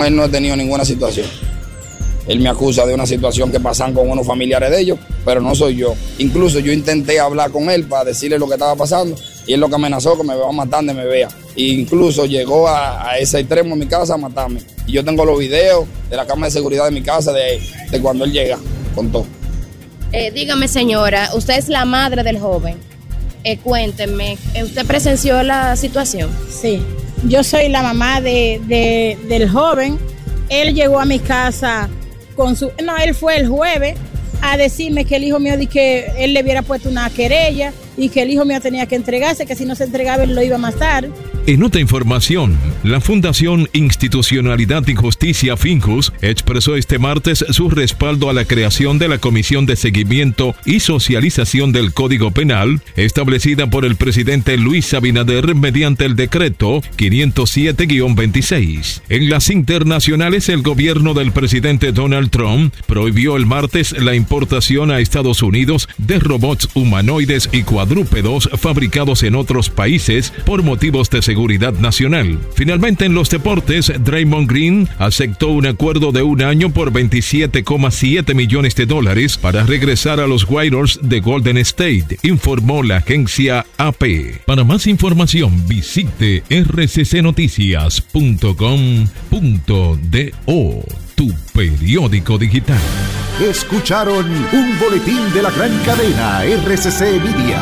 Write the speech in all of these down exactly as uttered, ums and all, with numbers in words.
con él no he tenido ninguna situación. Él me acusa de una situación que pasan con unos familiares de ellos, pero no soy yo. Incluso yo intenté hablar con él para decirle lo que estaba pasando y él lo que amenazó que me va a matar donde me vea. E incluso llegó a, a ese extremo en mi casa a matarme. Y yo tengo los videos de la cámara de seguridad de mi casa de, de cuando él llega con todo. Eh, dígame, señora, usted es la madre del joven. Eh, cuénteme, ¿usted presenció la situación? Sí, yo soy la mamá de, de, del joven. Él llegó a mi casa con su... No, él fue el jueves a decirme que el hijo mío, di que él le hubiera puesto una querella y que el hijo mío tenía que entregarse, que si no se entregaba él lo iba a matar. En otra información, la Fundación Institucionalidad y Justicia Finjus expresó este martes su respaldo a la creación de la Comisión de Seguimiento y Socialización del Código Penal, establecida por el presidente Luis Abinader mediante el decreto quinientos siete guión veintiséis. En las internacionales, el gobierno del presidente Donald Trump prohibió el martes la importación a Estados Unidos de robots humanoides y cuadrúpedos fabricados en otros países por motivos de seguridad seguridad nacional. Finalmente, en los deportes, Draymond Green aceptó un acuerdo de un año por veintisiete coma siete millones de dólares para regresar a los Warriors de Golden State, informó la agencia A P. Para más información, visite r c c noticias punto com punto do, tu periódico digital. Escucharon un boletín de la gran cadena R C C Media.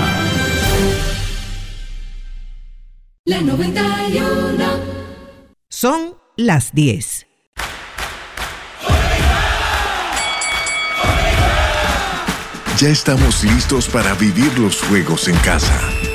La noventa y uno. Son las diez. Ya estamos listos para vivir los juegos en casa.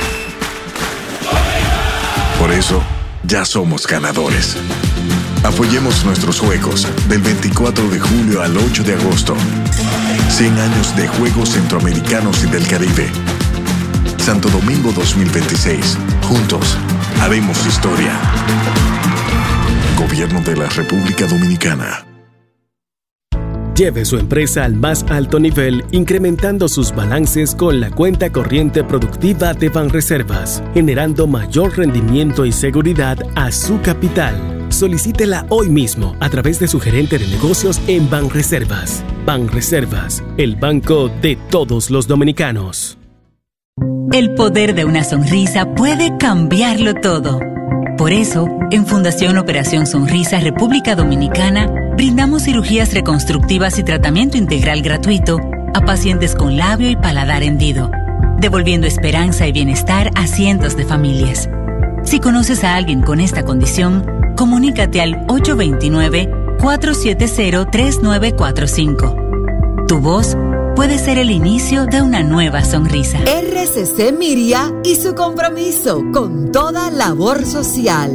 Por eso, ya somos ganadores. Apoyemos nuestros juegos del veinticuatro de julio al ocho de agosto. cien años de Juegos Centroamericanos y del Caribe. Santo Domingo dos mil veintiséis. Juntos, haremos historia. Gobierno de la República Dominicana. Lleve su empresa al más alto nivel, incrementando sus balances con la cuenta corriente productiva de Banreservas, generando mayor rendimiento y seguridad a su capital. Solicítela hoy mismo a través de su gerente de negocios en Banreservas. Banreservas, el banco de todos los dominicanos. El poder de una sonrisa puede cambiarlo todo. Por eso, en Fundación Operación Sonrisa República Dominicana, brindamos cirugías reconstructivas y tratamiento integral gratuito a pacientes con labio y paladar hendido, devolviendo esperanza y bienestar a cientos de familias. Si conoces a alguien con esta condición, comunícate al ocho dos nueve, cuatro siete cero, tres nueve cuatro cinco. Tu voz puede ser el inicio de una nueva sonrisa. R C C Miria y su compromiso con toda labor social.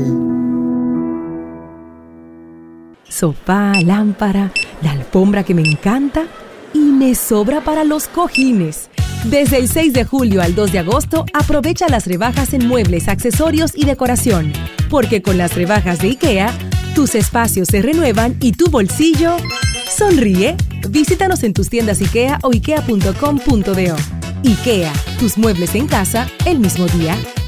Sofá, lámpara, la alfombra que me encanta y me sobra para los cojines. Desde el seis de julio al dos de agosto, aprovecha las rebajas en muebles, accesorios y decoración. Porque con las rebajas de IKEA, tus espacios se renuevan y tu bolsillo sonríe. Visítanos en tus tiendas IKEA o ikea punto com punto do. IKEA, tus muebles en casa el mismo día.